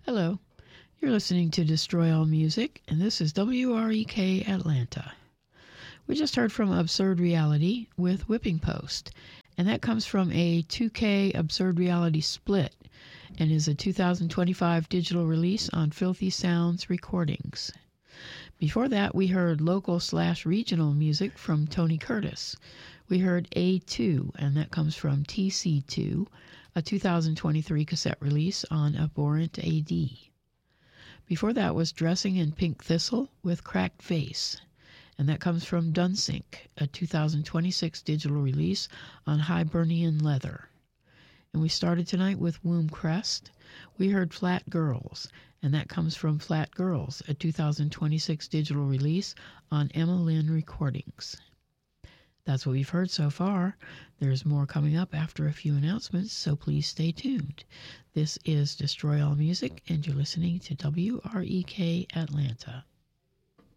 Hello, you're listening to Destroy All Music, and this is WREK Atlanta. We just heard from Absurd Reality with Whipping Post, and that comes from a 2K Absurd Reality split and is a 2025 digital release on Filthy Sounds Recordings. Before that, we heard local/regional music from Tony Curtis. We heard A2, and that comes from TC2, a 2023 cassette release on Abhorrent AD. Before that was Dressing in Pink Thistle with Cracked Face, and that comes from Dunsink, a 2026 digital release on Hibernian Leather. And we started tonight with Womb Crest. We heard Flat Girls, and that comes from Flat Girls, a 2026 digital release on Emma Lynn Recordings. That's what we've heard so far. There's more coming up after a few announcements, so please stay tuned. This is Destroy All Music, and you're listening to WREK Atlanta.